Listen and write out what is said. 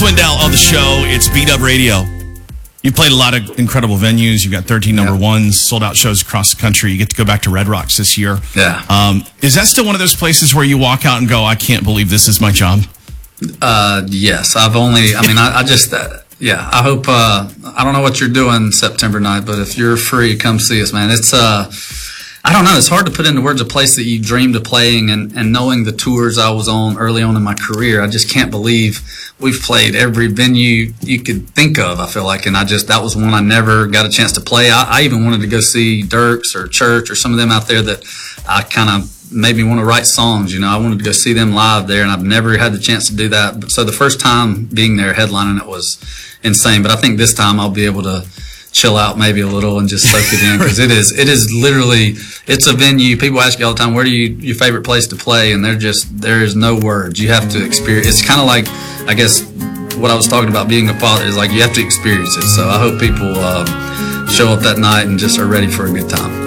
Swindell on the show. It's B-Dub Radio. You played a lot of incredible venues. You've got 13 number ones, sold out shows across the country. You get to go back to Red Rocks this year. Yeah. Is that still one of those places where you walk out and go, I can't believe this is my job? Yes. I hope, I don't know what you're doing September night, but if you're free, come see us, man. It's, I don't know. It's hard to put into words a place that you dreamed of playing, and knowing the tours I was on early on in my career, I just can't believe we've played every venue you could think of, I feel like. And that was one I never got a chance to play. I even wanted to go see Dierks or Church or some of them out there that I kind of made me want to write songs. You know, I wanted to go see them live there, and I've never had the chance to do that. But so the first time being there headlining it was insane. But I think this time I'll be able to chill out maybe a little and just soak it in, because it is literally, it's a venue. People ask you all the time, where do your favorite place to play? And there is no words. You have to experience. It's kind of like, I guess, what I was talking about being a father is like, you have to experience it. So I hope people show up that night and just are ready for a good time.